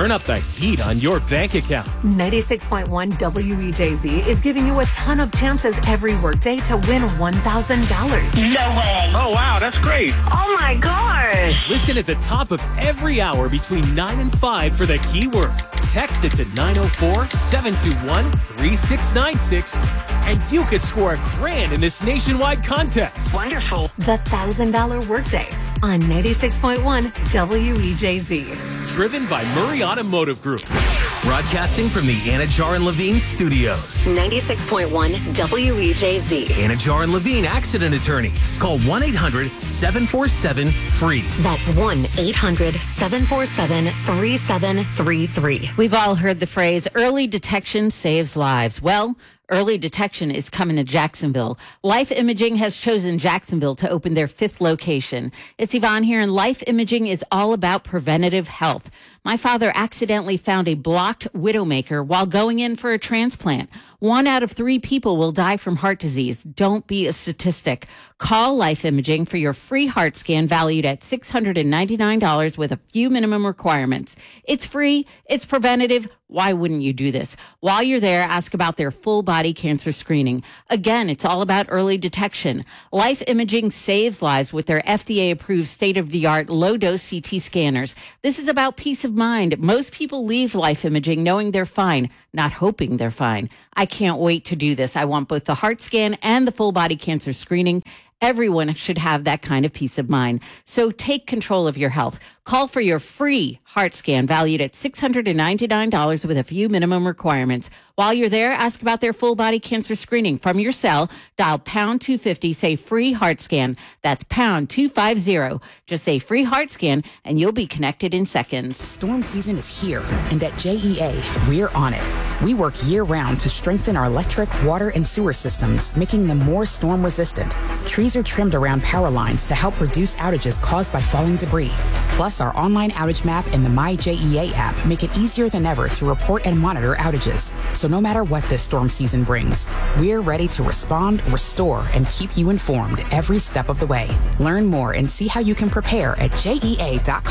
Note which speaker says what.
Speaker 1: turn up the heat on your bank account.
Speaker 2: 96.1 WEJZ is giving you a ton of chances every workday to win $1,000.
Speaker 3: No way.
Speaker 4: Oh, wow, that's great.
Speaker 3: Oh, my gosh.
Speaker 1: Listen at the top of every hour between 9 and 5 for the keyword. Text it to 904-721-3696, and you could score $1,000 in this nationwide contest.
Speaker 3: Wonderful.
Speaker 2: The $1,000 workday on 96.1 WEJZ.
Speaker 1: Driven by Murray Automotive Group. Broadcasting from the Anajar and Levine studios.
Speaker 5: 96.1 WEJZ.
Speaker 1: Anajar and Levine Accident Attorneys. Call 1-800-747-FREE.
Speaker 5: That's 1-800-747-3733.
Speaker 6: We've all heard the phrase, early detection saves lives. Well, early detection is coming to Jacksonville. Life Imaging has chosen Jacksonville to open their 5th location. It's Yvonne here, and Life Imaging is all about preventative health. My father accidentally found a blocked widowmaker while going in for a transplant. 1 out of 3 people will die from heart disease. Don't be a statistic. Call Life Imaging for your free heart scan valued at $699 with a few minimum requirements. It's free. It's preventative. Why wouldn't you do this? While you're there, ask about their full body cancer screening. Again, it's all about early detection. Life Imaging saves lives with their FDA-approved state-of-the-art low-dose CT scanners. This is about peace of mind. Most people leave Life Imaging knowing they're fine, not hoping they're fine. I can't wait to do this. I want both the heart scan and the full body cancer screening. Everyone should have that kind of peace of mind. So take control of your health. Call for your free heart scan valued at $699 with a few minimum requirements. While you're there, ask about their full body cancer screening. From your cell, dial pound 250, say free heart scan. That's pound 250. Just say free heart scan and you'll be connected in seconds.
Speaker 7: Storm season is here, and at JEA, we're on it. We work year-round to strengthen our electric, water, and sewer systems, making them more storm-resistant. Trees are trimmed around power lines to help reduce outages caused by falling debris. Plus, our online outage map and the MyJEA app make it easier than ever to report and monitor outages. So no matter what this storm season brings, we're ready to respond, restore, and keep you informed every step of the way. Learn more and see how you can prepare at JEA.com.